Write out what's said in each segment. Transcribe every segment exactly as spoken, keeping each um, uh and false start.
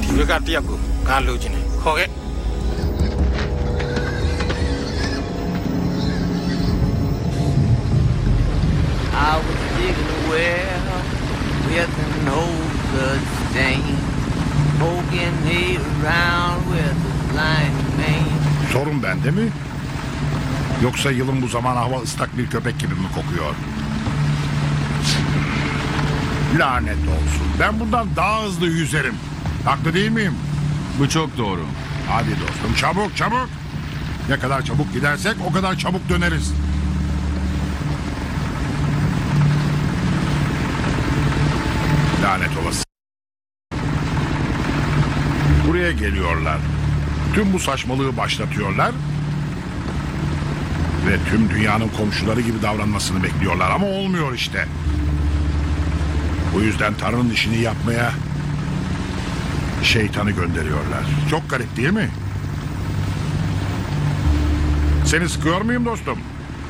ရွေးကတယောက်ကိုငါလိုချင်တယ်ခေါ်ခဲ့ I was digging a well with an old blood stain, poking me around with a blind mane. Sorun bende mi? Yoksa yılın bu zaman hava ıslak bir köpek gibi mi kokuyor? Lanet olsun. Ben bundan daha hızlı yüzerim. Haklı değil miyim? Bu çok doğru. Hadi dostum çabuk çabuk. Ne kadar çabuk gidersek o kadar çabuk döneriz. Lanet olası. Buraya geliyorlar. Tüm bu saçmalığı başlatıyorlar. Ve tüm dünyanın komşuları gibi davranmasını bekliyorlar ama olmuyor işte. Bu yüzden Tanrı'nın işini yapmaya şeytanı gönderiyorlar. Çok garip değil mi? Seni sıkıyor muyum dostum?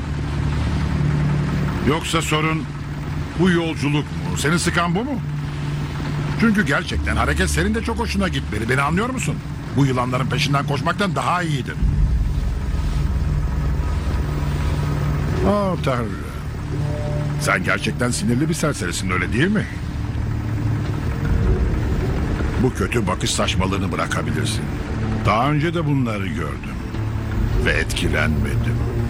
Yoksa sorun bu yolculuk mu? Seni sıkan bu mu? Çünkü gerçekten hareket senin de çok hoşuna gitmeli. Beni anlıyor musun? Bu yılanların peşinden koşmaktan daha iyidir. Oh Tanrı. Sen gerçekten sinirli bir serserisin öyle değil mi? Bu kötü bakış saçmalığını bırakabilirsin. Daha önce de bunları gördüm. Ve etkilenmedim.